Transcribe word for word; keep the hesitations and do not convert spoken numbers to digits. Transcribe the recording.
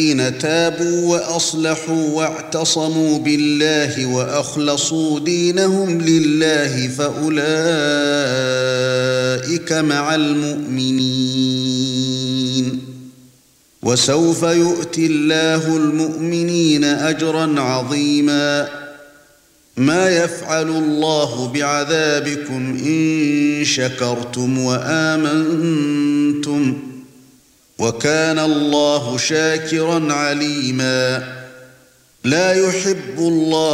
الذين تابوا وأصلحوا واعتصموا بالله وأخلصوا دينهم لله فأولئك مع المؤمنين وسوف يؤتي الله المؤمنين أجرا عظيما ما يفعل الله بعذابكم إن شكرتم وآمنتم وكان الله شاكرا عليما لا يحب الله